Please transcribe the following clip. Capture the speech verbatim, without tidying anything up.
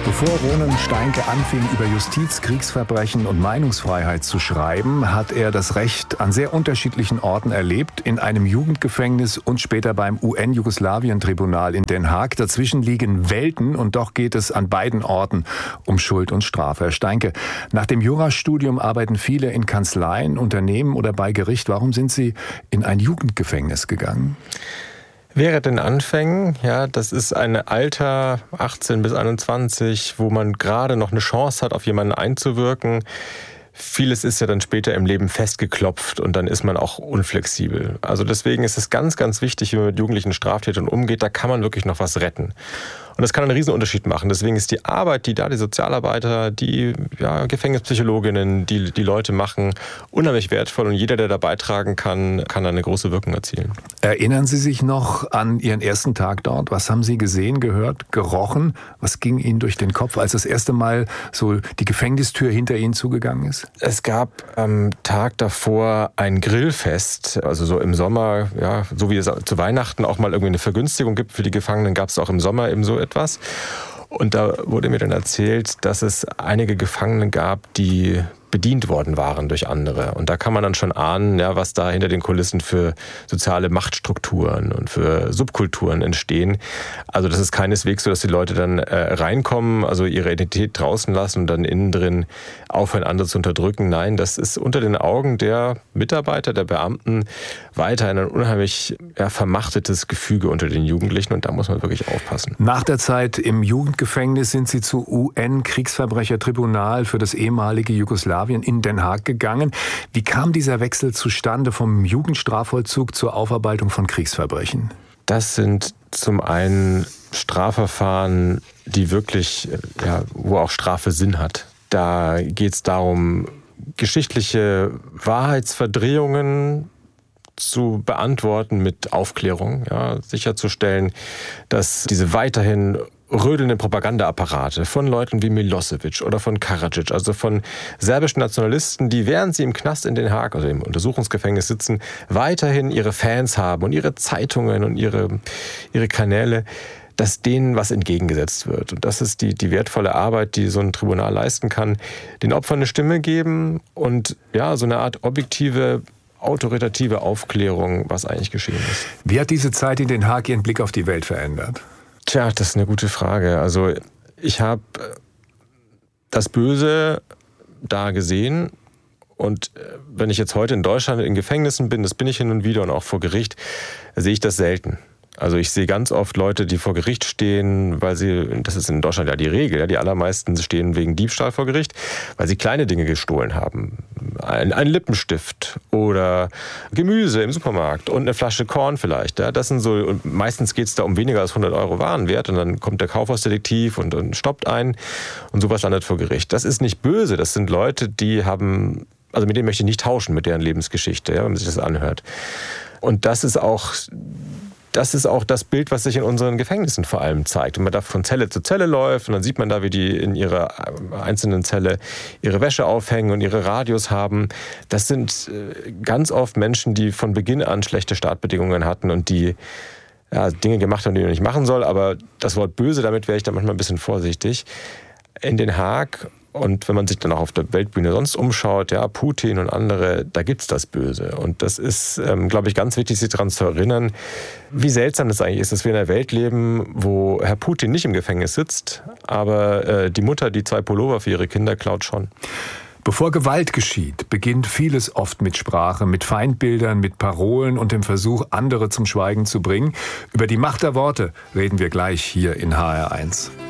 Bevor Ronen Steinke anfing, über Justiz, Kriegsverbrechen und Meinungsfreiheit zu schreiben, hat er das Recht an sehr unterschiedlichen Orten erlebt, in einem Jugendgefängnis und später beim U N-Jugoslawien-Tribunal in Den Haag. Dazwischen liegen Welten und doch geht es an beiden Orten um Schuld und Strafe. Herr Steinke, nach dem Jurastudium arbeiten viele in Kanzleien, Unternehmen oder bei Gericht. Warum sind Sie in ein Jugendgefängnis gegangen? Während den Anfängen, ja, das ist ein Alter achtzehn bis einundzwanzig, wo man gerade noch eine Chance hat, auf jemanden einzuwirken. Vieles ist ja dann später im Leben festgeklopft und dann ist man auch unflexibel. Also deswegen ist es ganz, ganz wichtig, wie man mit jugendlichen Straftätern umgeht, da kann man wirklich noch was retten. Und das kann einen riesen Unterschied machen. Deswegen ist die Arbeit, die da die Sozialarbeiter, die ja, Gefängnispsychologinnen, die die Leute machen, unheimlich wertvoll. Und jeder, der da beitragen kann, kann da eine große Wirkung erzielen. Erinnern Sie sich noch an Ihren ersten Tag dort? Was haben Sie gesehen, gehört, gerochen? Was ging Ihnen durch den Kopf, als das erste Mal so die Gefängnistür hinter Ihnen zugegangen ist? Es gab am Tag davor ein Grillfest. Also so im Sommer, ja, so wie es zu Weihnachten auch mal irgendwie eine Vergünstigung gibt für die Gefangenen, gab es auch im Sommer eben so etwas. Und da wurde mir dann erzählt, dass es einige Gefangene gab, die bedient worden waren durch andere. Und da kann man dann schon ahnen, ja, was da hinter den Kulissen für soziale Machtstrukturen und für Subkulturen entstehen. Also das ist keineswegs so, dass die Leute dann äh, reinkommen, also ihre Identität draußen lassen und dann innen drin aufhören, andere zu unterdrücken. Nein, das ist unter den Augen der Mitarbeiter, der Beamten weiterhin ein unheimlich ja, vermachtetes Gefüge unter den Jugendlichen und da muss man wirklich aufpassen. Nach der Zeit im Jugendgefängnis sind Sie zu U N-Kriegsverbrechertribunal für das ehemalige Jugoslawien in Den Haag gegangen. Wie kam dieser Wechsel zustande vom Jugendstrafvollzug zur Aufarbeitung von Kriegsverbrechen? Das sind zum einen Strafverfahren, die wirklich, ja, wo auch Strafe Sinn hat. Da geht es darum, geschichtliche Wahrheitsverdrehungen zu beantworten mit Aufklärung, ja, sicherzustellen, dass diese weiterhin rödelnde Propagandaapparate von Leuten wie Milosevic oder von Karadzic, also von serbischen Nationalisten, die während sie im Knast in Den Haag, also im Untersuchungsgefängnis sitzen, weiterhin ihre Fans haben und ihre Zeitungen und ihre, ihre Kanäle, dass denen was entgegengesetzt wird. Und das ist die, die wertvolle Arbeit, die so ein Tribunal leisten kann, den Opfern eine Stimme geben und ja, so eine Art objektive, autoritative Aufklärung, was eigentlich geschehen ist. Wie hat diese Zeit in Den Haag Ihren Blick auf die Welt verändert? Tja, das ist eine gute Frage. Also ich habe das Böse da gesehen und wenn ich jetzt heute in Deutschland in Gefängnissen bin, das bin ich hin und wieder und auch vor Gericht, sehe ich das selten. Also ich sehe ganz oft Leute, die vor Gericht stehen, weil sie, das ist in Deutschland ja die Regel, ja, die allermeisten stehen wegen Diebstahl vor Gericht, weil sie kleine Dinge gestohlen haben. Ein, ein Lippenstift oder Gemüse im Supermarkt und eine Flasche Korn vielleicht. Ja. Das sind so, und meistens geht es da um weniger als hundert Euro Warenwert und dann kommt der Kaufhausdetektiv und, und stoppt ein und sowas landet vor Gericht. Das ist nicht böse, das sind Leute, die haben, also mit denen möchte ich nicht tauschen, mit deren Lebensgeschichte, ja, wenn man sich das anhört. Und das ist auch Das ist auch das Bild, was sich in unseren Gefängnissen vor allem zeigt. Wenn man da von Zelle zu Zelle läuft und dann sieht man da, wie die in ihrer einzelnen Zelle ihre Wäsche aufhängen und ihre Radios haben. Das sind ganz oft Menschen, die von Beginn an schlechte Startbedingungen hatten und die ja, Dinge gemacht haben, die man nicht machen soll. Aber das Wort böse, damit wäre ich da manchmal ein bisschen vorsichtig. In Den Haag, und wenn man sich dann auch auf der Weltbühne sonst umschaut, ja, Putin und andere, da gibt's das Böse. Und das ist, ähm, glaube ich, ganz wichtig, sich daran zu erinnern, wie seltsam das eigentlich ist, dass wir in einer Welt leben, wo Herr Putin nicht im Gefängnis sitzt, aber äh, die Mutter, die zwei Pullover für ihre Kinder klaut, schon. Bevor Gewalt geschieht, beginnt vieles oft mit Sprache, mit Feindbildern, mit Parolen und dem Versuch, andere zum Schweigen zu bringen. Über die Macht der Worte reden wir gleich hier in H R eins.